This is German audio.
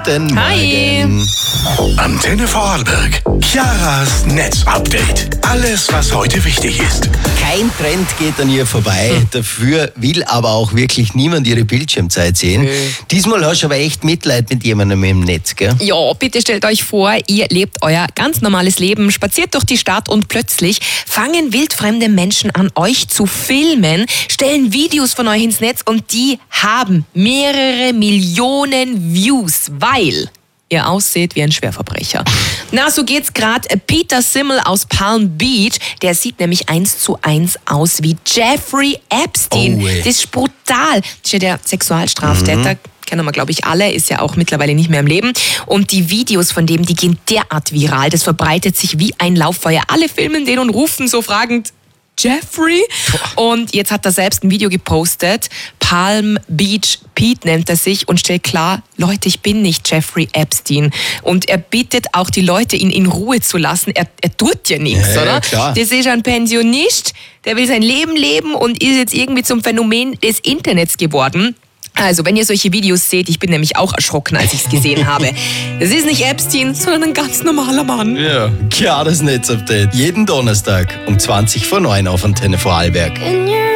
Guten Hi. Morgen. Antenne Vorarlberg. Chiaras Netzupdate. Alles, was heute wichtig ist. Kein Trend geht an ihr vorbei. Dafür will aber auch wirklich niemand ihre Bildschirmzeit sehen. Diesmal hast du aber echt Mitleid mit jemandem im Netz, gell? Ja, bitte stellt euch vor, ihr lebt euer ganz normales Leben, spaziert durch die Stadt und plötzlich fangen wildfremde Menschen an, euch zu filmen, stellen Videos von euch ins Netz und die haben mehrere Millionen Views, weil ihr ausseht wie ein Schwerverbrecher. Na, so geht's gerade Peter Simmel aus Palm Beach. Der sieht nämlich 1:1 aus wie Jeffrey Epstein. Oh, ey. Das ist brutal. Das ist ja der Sexualstraftäter. Kennen wir, glaube ich, alle, ist ja auch mittlerweile nicht mehr im Leben. Und die Videos von dem, die gehen derart viral. Das verbreitet sich wie ein Lauffeuer. Alle filmen den und rufen so fragend, Jeffrey? Und jetzt hat er selbst ein Video gepostet. Palm Beach Pete nennt er sich und stellt klar, Leute, ich bin nicht Jeffrey Epstein. Und er bittet auch die Leute, ihn in Ruhe zu lassen. Er tut ja nichts, Ja, oder? klar. Das ist ein Pensionist, der will sein Leben leben und ist jetzt irgendwie zum Phänomen des Internets geworden. Also, wenn ihr solche Videos seht, ich bin nämlich auch erschrocken, als ich es gesehen habe. Das ist nicht Epstein, sondern ein ganz normaler Mann. Ja, Chiaras Netzupdate. Jeden Donnerstag um 20 vor 9 auf Antenne Vorarlberg.